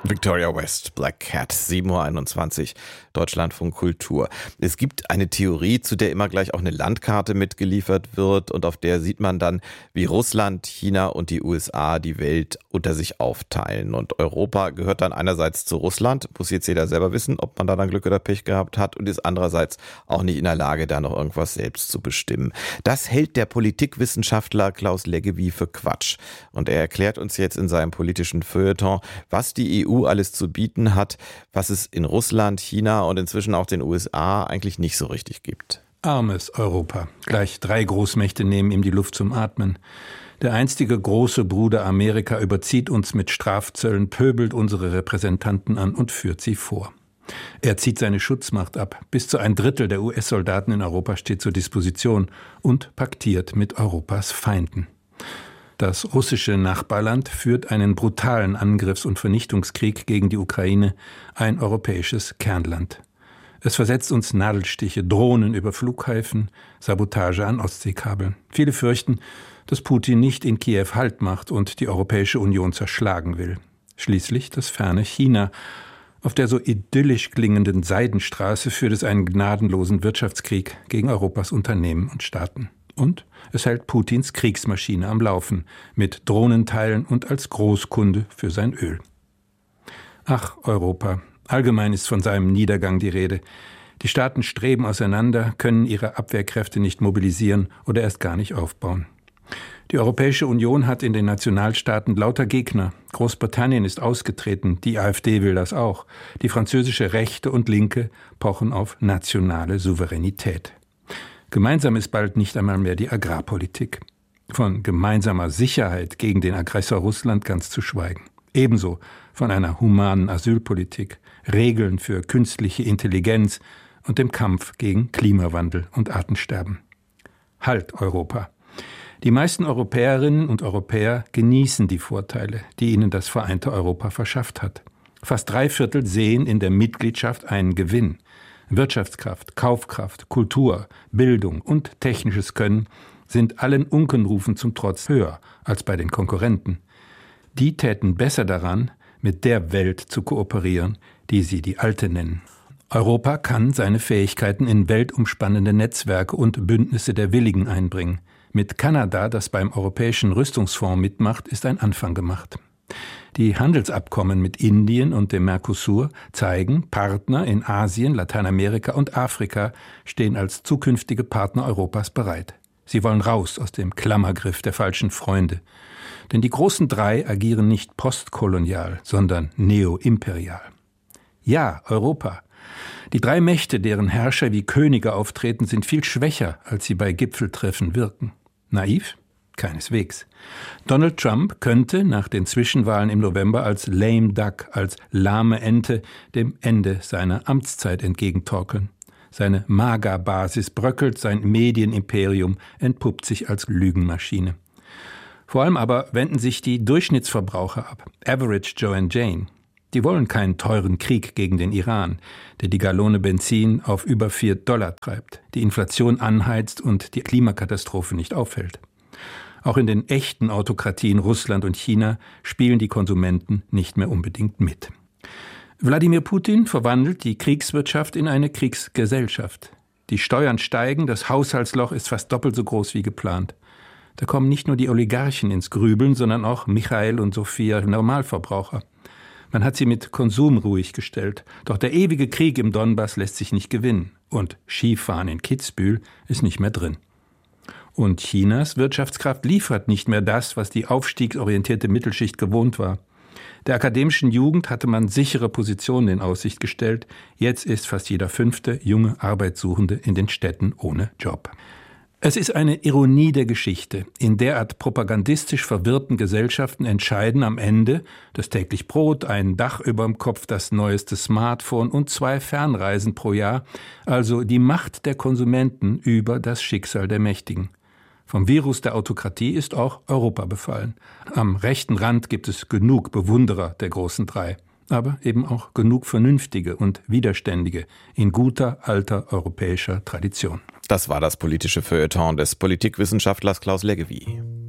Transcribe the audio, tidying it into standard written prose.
Victoria West, Black Cat, 7:21 Uhr, Deutschlandfunk Kultur. Es gibt eine Theorie, zu der immer gleich auch eine Landkarte mitgeliefert wird und auf der sieht man dann, wie Russland, China und die USA die Welt unter sich aufteilen. Und Europa gehört dann einerseits zu Russland, muss jetzt jeder selber wissen, ob man da dann Glück oder Pech gehabt hat, und ist andererseits auch nicht in der Lage, da noch irgendwas selbst zu bestimmen. Das hält der Politikwissenschaftler Klaus Leggevi für Quatsch. Und er erklärt uns jetzt in seinem politischen Feuilleton, was die EU alles zu bieten hat, was es in Russland, China und inzwischen auch den USA eigentlich nicht so richtig gibt. Armes Europa. Gleich 3 Großmächte nehmen ihm die Luft zum Atmen. Der einstige große Bruder Amerika überzieht uns mit Strafzöllen, pöbelt unsere Repräsentanten an und führt sie vor. Er zieht seine Schutzmacht ab. Bis zu 1/3 der US-Soldaten in Europa steht zur Disposition und paktiert mit Europas Feinden. Das russische Nachbarland führt einen brutalen Angriffs- und Vernichtungskrieg gegen die Ukraine, ein europäisches Kernland. Es versetzt uns Nadelstiche, Drohnen über Flughäfen, Sabotage an Ostseekabeln. Viele fürchten, dass Putin nicht in Kiew Halt macht und die Europäische Union zerschlagen will. Schließlich das ferne China. Auf der so idyllisch klingenden Seidenstraße führt es einen gnadenlosen Wirtschaftskrieg gegen Europas Unternehmen und Staaten. Und es hält Putins Kriegsmaschine am Laufen, mit Drohnenteilen und als Großkunde für sein Öl. Ach, Europa. Allgemein ist von seinem Niedergang die Rede. Die Staaten streben auseinander, können ihre Abwehrkräfte nicht mobilisieren oder erst gar nicht aufbauen. Die Europäische Union hat in den Nationalstaaten lauter Gegner. Großbritannien ist ausgetreten, die AfD will das auch. Die französische Rechte und Linke pochen auf nationale Souveränität. Gemeinsam ist bald nicht einmal mehr die Agrarpolitik. Von gemeinsamer Sicherheit gegen den Aggressor Russland ganz zu schweigen. Ebenso von einer humanen Asylpolitik, Regeln für künstliche Intelligenz und dem Kampf gegen Klimawandel und Artensterben. Halt, Europa! Die meisten Europäerinnen und Europäer genießen die Vorteile, die ihnen das vereinte Europa verschafft hat. Fast 3/4 sehen in der Mitgliedschaft einen Gewinn. Wirtschaftskraft, Kaufkraft, Kultur, Bildung und technisches Können sind allen Unkenrufen zum Trotz höher als bei den Konkurrenten. Die täten besser daran, mit der Welt zu kooperieren, die sie die alte nennen. Europa kann seine Fähigkeiten in weltumspannende Netzwerke und Bündnisse der Willigen einbringen. Mit Kanada, das beim Europäischen Rüstungsfonds mitmacht, ist ein Anfang gemacht. Die Handelsabkommen mit Indien und dem Mercosur zeigen, Partner in Asien, Lateinamerika und Afrika stehen als zukünftige Partner Europas bereit. Sie wollen raus aus dem Klammergriff der falschen Freunde. Denn die großen 3 agieren nicht postkolonial, sondern neoimperial. Ja, Europa. Die 3 Mächte, deren Herrscher wie Könige auftreten, sind viel schwächer, als sie bei Gipfeltreffen wirken. Naiv? Keineswegs. Donald Trump könnte nach den Zwischenwahlen im November als lame duck, als lahme Ente, dem Ende seiner Amtszeit entgegentorkeln. Seine MAGA-Basis bröckelt, sein Medienimperium entpuppt sich als Lügenmaschine. Vor allem aber wenden sich die Durchschnittsverbraucher ab, Average Joe and Jane. Die wollen keinen teuren Krieg gegen den Iran, der die Gallone Benzin auf über $4 treibt, die Inflation anheizt und die Klimakatastrophe nicht aufhält. Auch in den echten Autokratien Russland und China spielen die Konsumenten nicht mehr unbedingt mit. Wladimir Putin verwandelt die Kriegswirtschaft in eine Kriegsgesellschaft. Die Steuern steigen, das Haushaltsloch ist fast doppelt so groß wie geplant. Da kommen nicht nur die Oligarchen ins Grübeln, sondern auch Michael und Sophia Normalverbraucher. Man hat sie mit Konsum ruhig gestellt. Doch der ewige Krieg im Donbass lässt sich nicht gewinnen. Und Skifahren in Kitzbühel ist nicht mehr drin. Und Chinas Wirtschaftskraft liefert nicht mehr das, was die aufstiegsorientierte Mittelschicht gewohnt war. Der akademischen Jugend hatte man sichere Positionen in Aussicht gestellt. Jetzt ist fast jeder 5. junge Arbeitssuchende in den Städten ohne Job. Es ist eine Ironie der Geschichte. In derart propagandistisch verwirrten Gesellschaften entscheiden am Ende das täglich Brot, ein Dach überm Kopf, das neueste Smartphone und 2 Fernreisen pro Jahr, also die Macht der Konsumenten über das Schicksal der Mächtigen. Vom Virus der Autokratie ist auch Europa befallen. Am rechten Rand gibt es genug Bewunderer der großen 3, aber eben auch genug Vernünftige und Widerständige in guter, alter europäischer Tradition. Das war das politische Feuilleton des Politikwissenschaftlers Klaus Leggevi.